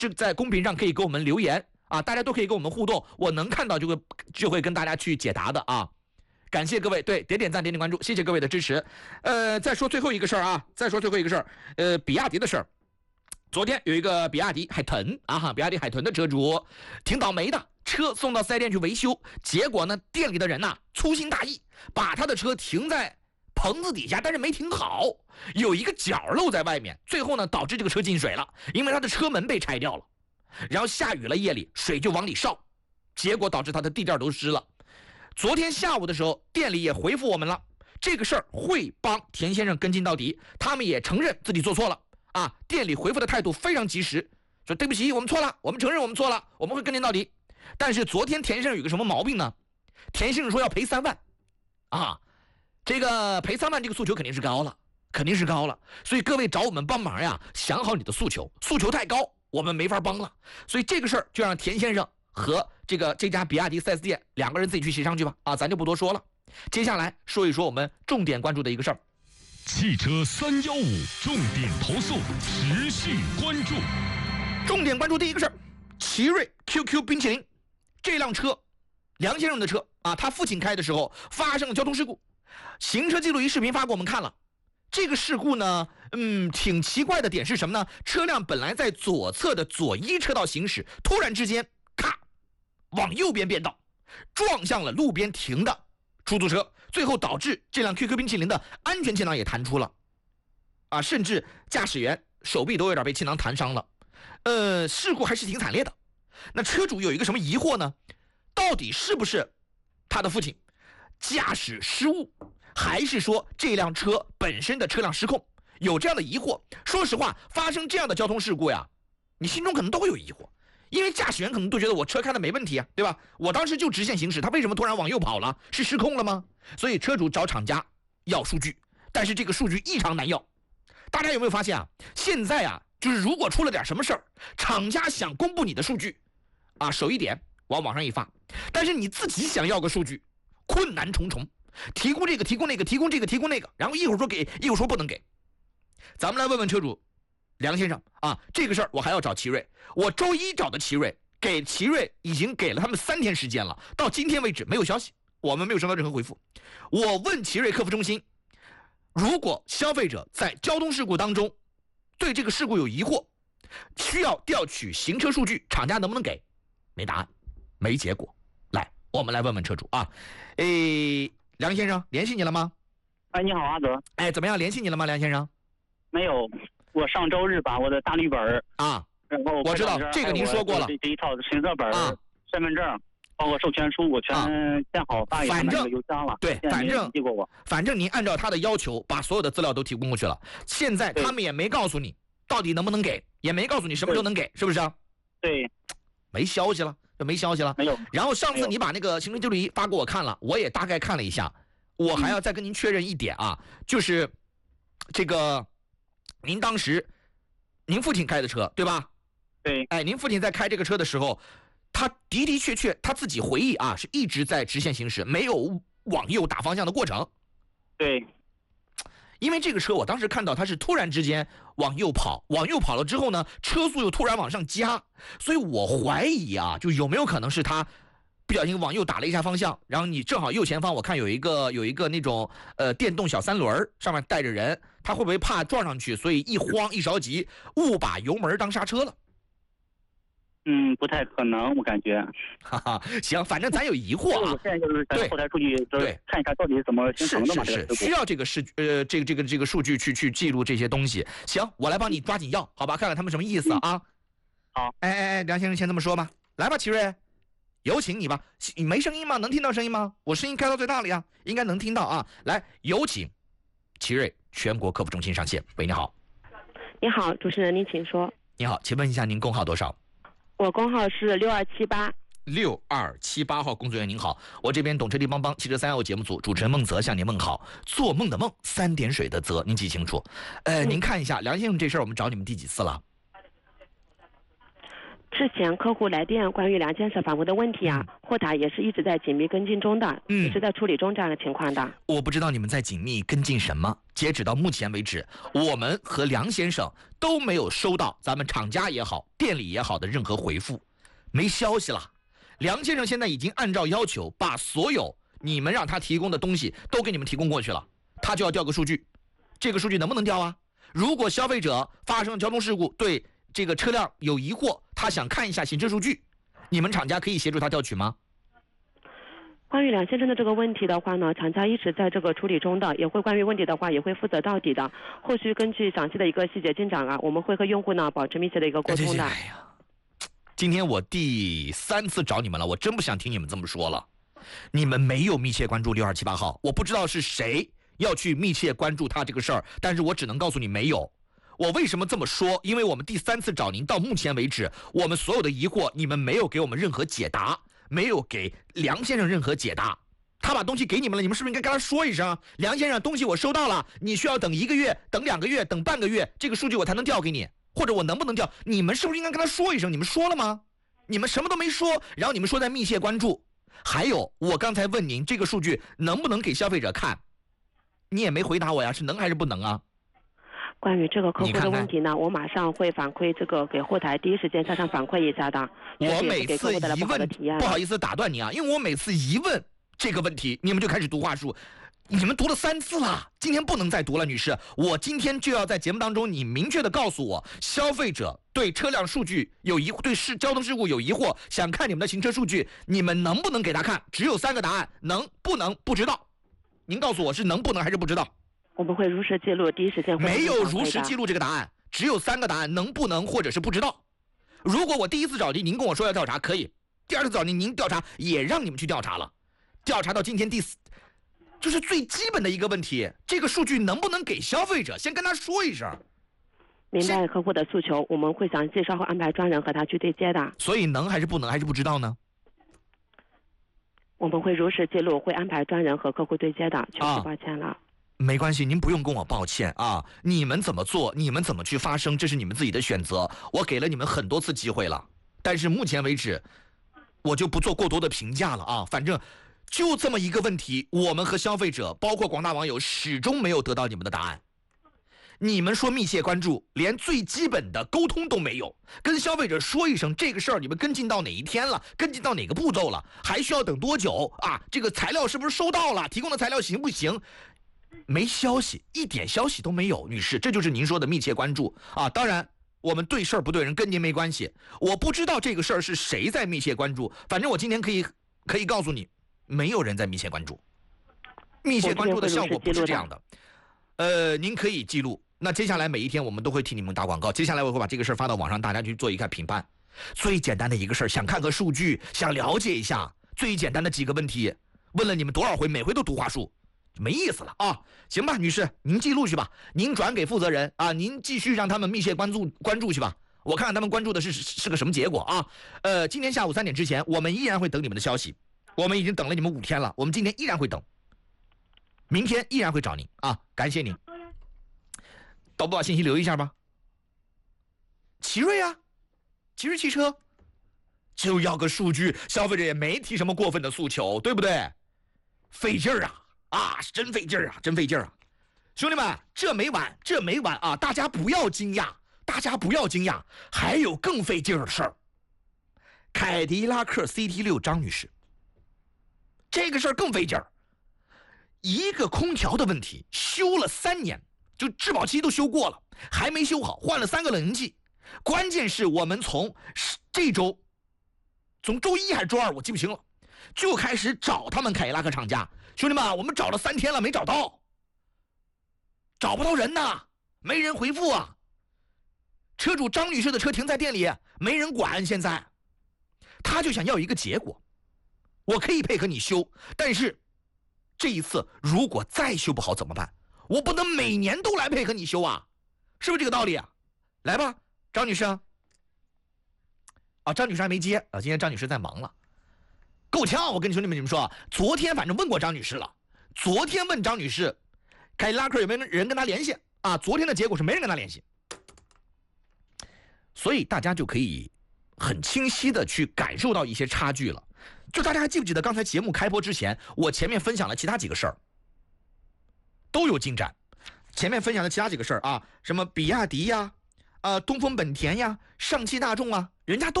这在公屏上可以给我们留言啊，大家都可以跟我们互动，我能看到就会跟大家去解答的啊。感谢各位，对，点赞，点关注，谢谢各位的支持。再说最后一个事儿啊，比亚迪的事儿。昨天有一个比亚迪海豚的车主挺倒霉的，车送到4S店去维修，结果呢，店里的人呐粗心大意，把他的车停在棚子底下，但是没停好，有一个角露在外面，最后呢导致这个车进水了，因为他的车门被拆掉了，然后下雨了，夜里水就往里烧，结果导致他的地垫都湿了。昨天下午的时候，店里也回复我们了，这个事儿会帮田先生跟进到底，他们也承认自己做错了啊。店里回复的态度非常及时，说对不起，我们错了，我们承认我们错了，我们会跟进到底。但是昨天田先生有个什么毛病呢？田先生说要赔3万啊，这个赔3万这个诉求肯定是高了，所以各位找我们帮忙呀，想好你的诉求太高，我们没法帮了，所以这个事儿就让田先生和这家比亚迪 4S 店2个人自己去协商去吧啊，咱就不多说了。接下来说一说我们重点关注的一个事儿。 汽车315重点投诉持续关注。 重点关注第一个事儿，奇瑞 QQ 冰淇淋这辆车，梁先生的车啊，他父亲开的时候发生了交通事故，行车记录仪视频发给我们看了。这个事故呢，挺奇怪的点是什么呢？车辆本来在左侧的左一车道行驶，突然之间咔往右边变道，撞向了路边停的出租车，最后导致这辆 QQ 冰淇淋的安全气囊也弹出了啊，甚至驾驶员手臂都有点被气囊弹伤了。事故还是挺惨烈的。那车主有一个什么疑惑呢？到底是不是他的父亲驾驶失误，还是说这辆车本身的车辆失控？有这样的疑惑。说实话，发生这样的交通事故呀，你心中可能都会有疑惑，因为驾驶员可能都觉得我车开的没问题啊，对吧？我当时就直线行驶，他为什么突然往右跑了？是失控了吗？所以车主找厂家要数据，但是这个数据异常难要。大家有没有发现啊？现在啊，就是如果出了点什么事儿，厂家想公布你的数据啊，手一点往网上一发，但是你自己想要个数据，困难重重，提供这个提供那个，提供这个提供那个，然后一会儿说给，一会儿说不能给。咱们来问问车主梁先生啊，这个事儿我还要找奇瑞，我周一找的奇瑞，给奇瑞已经给了他们3天时间了，到今天为止没有消息，我们没有收到任何回复。我问奇瑞客服中心，如果消费者在交通事故当中对这个事故有疑惑，需要调取行车数据，厂家能不能给？没答案，没结果。来，我们来问问车主啊。梁先生，联系你了吗？ 哎，你好，阿泽。 哎，怎么样？联系你了吗，梁先生？ 没有，我上周日把我的大绿本啊， 然后我知道这个您说过了， 这一套行车本、身份证，包括授权书，我全建好发给他们那个邮箱了。 对，反正您按照他的要求把所有的资料都提供过去了，现在他们也没告诉你到底能不能给，也没告诉你什么时候能给，是不是啊？ 对， 没消息了，就没消息了。 没有。 然后上次你把那个行车记录仪发给我看了，我也大概看了一下，我还要再跟您确认一点啊，就是这个您当时您父亲开的车对吧？ 对。 哎，您父亲在开这个车的时候，他的确他自己回忆啊，是一直在直线行驶，没有往右打方向的过程。 对。 因为这个车我当时看到它是突然之间往右跑了之后呢，车速又突然往上加，所以我怀疑啊，就有没有可能是他不小心往右打了一下方向，然后你正好右前方我看有一个那种电动小3轮，上面带着人，他会不会怕撞上去，所以一慌一着急误把油门当刹车了？ 不太可能，我感觉。 哈哈，行，反正咱有疑惑啊。 我现在就是在后台数据，就是看一下到底是怎么形成的嘛。 是需要这个这个数据去记录这些东西。行，我来帮你抓紧要，好吧？看看他们什么意思啊？ 好。 哎，梁先生先这么说吧。来吧，奇瑞，有请你吧。你没声音吗？能听到声音吗？我声音开到最大了呀，应该能听到啊。来，有请奇瑞全国客服中心上线。喂，你好。 你好，主持人，您请说。 你好，请问一下您工号多少？ 我工号是6278。 6278号工作人员您好，我这边懂车帝帮汽车315节目组主持人孟泽向您问好。做梦的梦，3点水的泽，您记清楚。您看一下梁先生这事儿，我们找你们第几次了？ 之前客户来电关于2件事返回的问题啊，后台也是一直在紧密跟进中的，也是在处理中这样的情况的。 我不知道你们在紧密跟进什么。截止到目前为止，我们和梁先生都没有收到咱们厂家也好、店里也好的任何回复，没消息了。梁先生现在已经按照要求把所有你们让他提供的东西都给你们提供过去了，他就要调个数据，这个数据能不能调啊？如果消费者发生交通事故，对这个车辆有疑惑，他想看一下行车数据，你们厂家可以协助他调取吗？ 关于梁先生的这个问题的话呢，厂家一直在这个处理中的，也会关于问题的话也会负责到底的。后续根据详细的一个细节进展啊，我们会和用户呢保持密切的一个沟通的。 今天我第3次找你们了，我真不想听你们这么说了。你们没有密切关注6278号，我不知道是谁要去密切关注他这个事儿，但是我只能告诉你没有。我为什么这么说？因为我们第3次找您，到目前为止，我们所有的疑惑，你们没有给我们任何解答，没有给梁先生任何解答。他把东西给你们了，你们是不是应该跟他说一声？梁先生，东西我收到了，你需要等1个月、等2个月、等半个月，这个数据我才能调给你，或者我能不能调？你们是不是应该跟他说一声？你们说了吗？你们什么都没说，然后你们说在密切关注。还有，我刚才问您这个数据能不能给消费者看，你也没回答我呀，是能还是不能啊？ 关于这个客户的问题呢，我马上会反馈这个给后台，第一时间向上反馈一下的。 我每次一问，不好意思打断你啊，因为我每次一问这个问题，你们就开始读话术，你们读了3次了，今天不能再读了，女士，我今天就要在节目当中，你明确的告诉我，消费者对车辆数据有疑惑，对交通事故有疑惑，想看你们的行车数据，你们能不能给他看？只有3个答案，能、不能、不知道。您告诉我是能、不能还是不知道？ 我们会如实记录，第一时间会没有如实记录这个答案，只有3个答案，能、不能或者是不知道。如果我第1次找您跟我说要调查可以，第2次找您调查也让你们去调查了，调查到今天第4，就是最基本的一个问题，这个数据能不能给消费者？先跟他说一声。 明白客户的诉求，我们会详细稍后安排专人和他去对接的。 所以能还是不能还是不知道呢？ 我们会如实记录，会安排专人和客户对接的。确实抱歉了。 没关系，您不用跟我抱歉啊！你们怎么做，你们怎么去发声，这是你们自己的选择。我给了你们很多次机会了，但是目前为止，我就不做过多的评价了啊！反正就这么一个问题，我们和消费者，包括广大网友，始终没有得到你们的答案。你们说密切关注，连最基本的沟通都没有，跟消费者说一声这个事儿，你们跟进到哪一天了，跟进到哪个步骤了，还需要等多久啊？这个材料是不是收到了？提供的材料行不行？没消息，一点消息都没有，女士，这就是您说的密切关注啊！当然，我们对事儿不对人，跟您没关系。我不知道这个事儿是谁在密切关注，反正我今天可以告诉你，没有人在密切关注。密切关注的效果不是这样的。您可以记录。那接下来每一天我们都会替你们打广告。接下来我会把这个事儿发到网上，大家去做一个评判。最简单的一个事儿，想看个数据，想了解一下，最简单的几个问题，问了你们多少回，每回都读话术。没意思了啊！行吧，女士，您记录去吧，您转给负责人啊，您继续让他们密切关注去吧。我看看他们关注的是个什么结果啊？今天下午3点之前，我们依然会等你们的消息。我们已经等了你们5天了，我们今天依然会等，明天依然会找您啊！感谢您。导播把信息留一下吧。奇瑞啊，奇瑞汽车就要个数据，消费者也没提什么过分的诉求，对不对？费劲儿啊！啊，是真费劲儿啊，真费劲儿啊！兄弟们，这没完啊！大家不要惊讶，还有更费劲儿的事儿。凯迪拉克 CT6 张女士，这个事儿更费劲儿。一个空调的问题，修了3年，就质保期都修过了，还没修好，换了3个冷凝剂。关键是我们从周1还是周2，我记不清了，就开始找他们凯迪拉克厂家。兄弟们，我们找了3天了，没找到，找不到人呐，没人回复啊。车主张女士的车停在店里，没人管。现在，他就想要一个结果，我可以配合你修，但是这一次如果再修不好怎么办？我不能每年都来配合你修啊，是不是这个道理啊？来吧，张女士啊，张女士还没接啊，今天张女士在忙了。够呛！我跟兄弟们说，昨天反正问过张女士了。昨天问张女士，凯迪拉克有没有人跟她联系啊？昨天的结果是没人跟她联系，所以大家就可以很清晰的去感受到一些差距了。就大家还记不记得刚才节目开播之前，我前面分享了其他几个事儿，都有进展。前面分享的其他几个事儿啊，什么比亚迪呀，东风本田呀，上汽大众啊，人家都